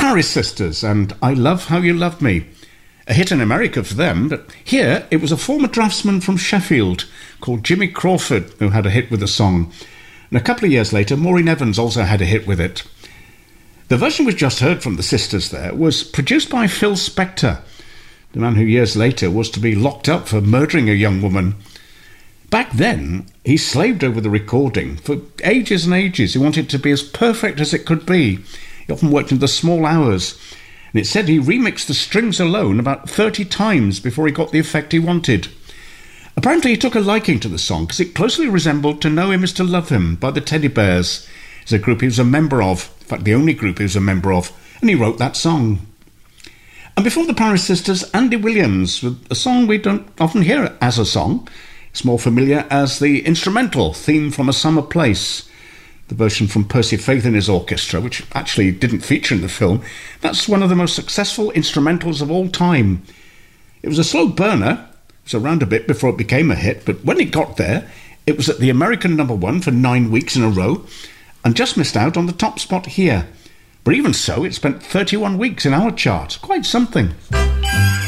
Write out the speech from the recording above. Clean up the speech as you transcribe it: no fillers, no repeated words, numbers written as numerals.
Paris Sisters and I Love How You Love Me. A hit in America for them, but here it was a former draftsman from Sheffield called Jimmy Crawford who had a hit with the song. And a couple of years later, Maureen Evans also had a hit with it. The version we just heard from the sisters there was produced by Phil Spector, the man who years later was to be locked up for murdering a young woman. Back then, he slaved over the recording for ages and ages. He wanted it to be as perfect as it could be. He often worked in the small hours, and it said he remixed the strings alone about 30 times before he got the effect he wanted. Apparently he took a liking to the song because it closely resembled To Know Him Is To Love Him by the Teddy Bears. It's a group he was a member of, in fact the only group he was a member of, and he wrote that song. And before the Paris Sisters, Andy Williams with a song we don't often hear as a song. It's more familiar as the instrumental theme from A Summer Place. The version from Percy Faith and his orchestra, which actually didn't feature in the film. That's one of the most successful instrumentals of all time. It was a slow burner. It was around a bit before it became a hit, but when it got there, it was at the American #1 for 9 weeks in a row and just missed out on the top spot here. But even so, it spent 31 weeks in our chart. Quite something.